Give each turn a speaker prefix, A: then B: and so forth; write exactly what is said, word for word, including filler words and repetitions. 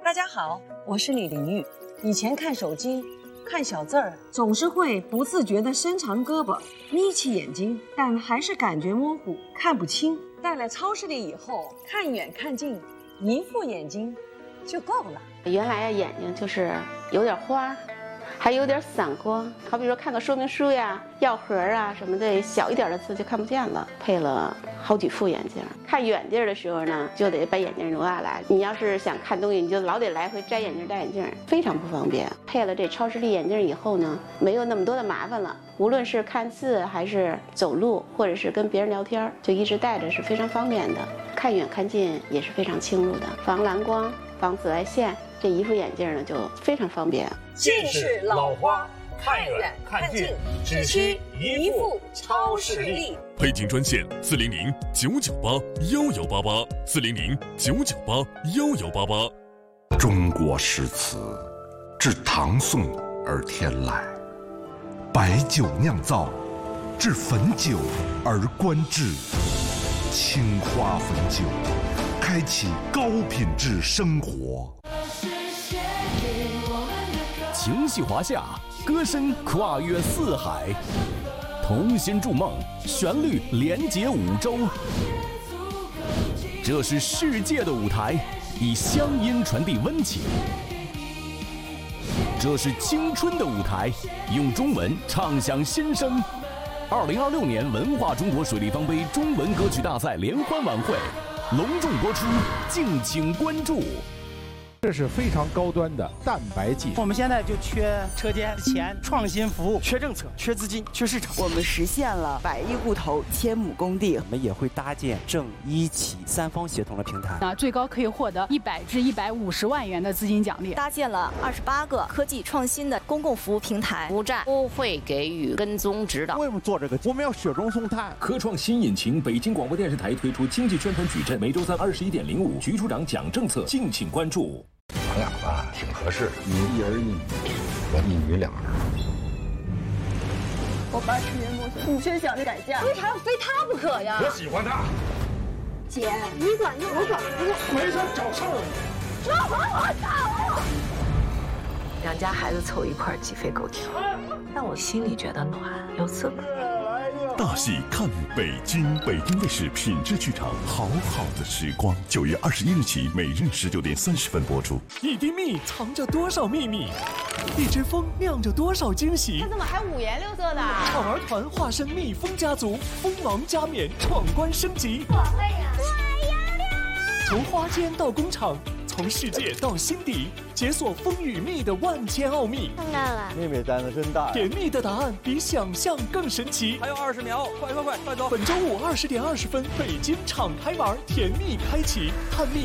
A: 大家好，我是李玲玉。以前看手机看小字儿，总是会不自觉地伸长胳膊眯起眼睛，但还是感觉模糊，看不清。到了超市里以后，看远看近，一副眼睛就够了。
B: 原来呀，眼睛就是有点花，还有点散光。好比说看个说明书呀、药盒啊什么的，小一点的字就看不见了。配了好几副眼镜，看远地儿的时候呢，就得把眼镜挪下来。你要是想看东西，你就老得来回摘眼镜、戴眼镜，非常不方便。配了这超视力眼镜以后呢，没有那么多的麻烦了。无论是看字还是走路，或者是跟别人聊天，就一直戴着是非常方便的。看远看近也是非常清楚的，防蓝光、防紫外线。这一副眼镜呢就非常方便。
C: 近视老花，看远看近，只需一副超视力。
D: 配镜专线四零零九九八幺幺八八，四零零九九八幺幺八八。
E: 中国诗词，至唐宋而天来；白酒酿造，至汾酒而观致。青花汾酒，开启高品质生活。
F: 情系华夏，歌声跨越四海，同心筑梦，旋律连接五洲。这是世界的舞台，以乡音传递温情。这是青春的舞台，用中文唱响新生。二零二六年文化中国水立方杯中文歌曲大赛联欢晚会隆重播出，敬请关注。
G: 这是非常高端的蛋白技术。
H: 我们现在就缺车间、钱、创新服务，缺政策、缺资金、缺市场。
I: 我们实现了百亿户投千亩工地。
J: 我们也会搭建正一企三方协同的平台，
K: 啊，最高可以获得一百至一百五十万元的资金奖励。
L: 搭建了二十八个科技创新的公共服务平台，
M: 服务站都会给予跟踪指导。
G: 为什么做这个？我们要雪中送炭。
N: 科创新引擎，北京广播电视台推出经济宣传矩阵，每周三二十一点零五，局处长讲政策，敬请关注。
O: 咱俩吧挺合适，你一儿一女，我一女两儿。
P: 我爸吃人不行，你却想着改嫁，
Q: 为啥要非他不可呀？
O: 我喜欢他。
Q: 姐，你管着我管不住，
O: 没事找事儿。
Q: 说谎我打我。
R: 两家孩子凑一块鸡飞狗跳，但我心里觉得暖，有滋味。
D: 大戏看北京，北京卫视品质剧场，好好的时光，九月二十一日起，每日十九点三十分播出。
S: 一滴蜜藏着多少秘密？一只蜂酿着多少惊喜？
T: 它怎么还五颜六色的？
S: 好儿团化身蜜蜂家族，蜂王加冕，闯关升级。
Q: 我会呀！我要亮！
S: 从花间到工厂，从世界到心底，解锁蜂与蜜的万千奥秘。
Q: 看到了，
G: 妹妹胆子真大。
S: 甜蜜的答案比想象更神奇。
H: 还有二十秒，快快快，快走！
S: 本周五二十点二十分，北京敞开玩，甜蜜开启，探秘